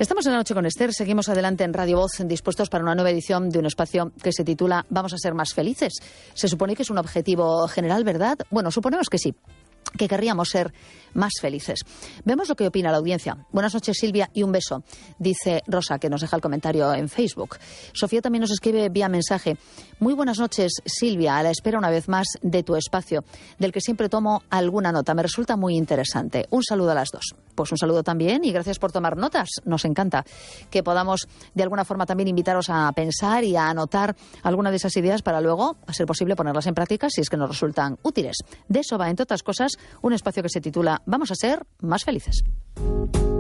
Estamos en La Noche con Esther, seguimos adelante en Radio Voz, dispuestos para una nueva edición de un espacio que se titula Vamos a ser más felices. Se supone que es un objetivo general, ¿verdad? Bueno, suponemos que sí, que querríamos ser más felices. Vemos lo que opina la audiencia. Buenas noches, Silvia, y un beso, dice Rosa, que nos deja el comentario en Facebook. Sofía también nos escribe vía mensaje. Muy buenas noches, Silvia, a la espera una vez más de tu espacio, del que siempre tomo alguna nota. Me resulta muy interesante. Un saludo a las dos. Pues un saludo también y gracias por tomar notas. Nos encanta que podamos de alguna forma también invitaros a pensar y a anotar alguna de esas ideas para luego, a ser posible, ponerlas en práctica si es que nos resultan útiles. De eso va, entre otras cosas, un espacio que se titula Vamos a ser más felices.